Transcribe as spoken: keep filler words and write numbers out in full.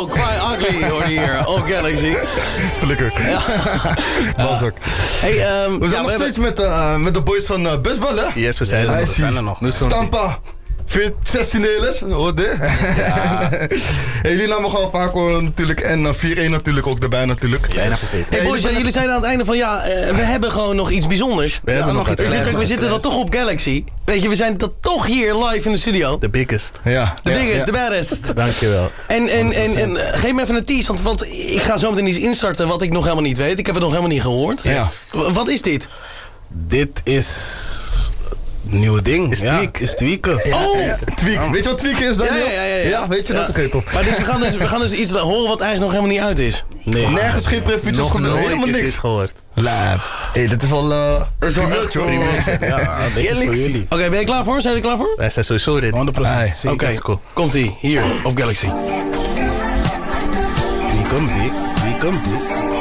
Oh, Cry Ugly hoorde je hier op Galaxy. Gelukkig. Ja. Was ook. Hey, um, we zijn ja, nog we steeds met, uh, met de boys van uh, Busbal, hè? Yes, we zijn er, we zijn er nog. Stampa. zestien helers, hoor dit. Ja. Hey, jullie namen gewoon vaak hoor, natuurlijk. En uh, vier één natuurlijk ook erbij natuurlijk. Bijna vergeten. Hey boys, ja, jullie zeiden aan het einde van ja, uh, we hebben gewoon nog iets bijzonders. We ja, hebben nog iets. Kijk, we zitten dan toch op Galaxy. Weet je, we zijn dan toch hier live in de studio. The biggest. Ja. The biggest, ja. the baddest. Dankjewel. En, en, en, en uh, geef me even een tease, want, want ik ga zo meteen iets instarten wat ik nog helemaal niet weet. Ik heb het nog helemaal niet gehoord. Ja. W- wat is dit? Dit is... Nieuwe ding. Is ja, tweak. Is tweaken. Ja, Oh! ja, tweak. Weet je wat tweaken is dan? Ja, ja, ja, ja, ja. ja weet je dat? Ja. Oké, okay, top. Maar dus we, gaan dus we gaan dus iets horen wat eigenlijk nog helemaal niet uit is. Nee. Nergens geen previewtjes, Nog gewoon nooit helemaal is niks. dit gehoord. Laat. Hé, dit is wel... Uh, is wel echt wel... Ja, dit is voor jullie. Oké, okay, ben je klaar voor? Zijn jullie klaar voor? Wij zijn sowieso ready. honderd procent. Hey. Oké, okay. Komt-ie. Hier, op Galaxy. Wie komt die? Wie komt die?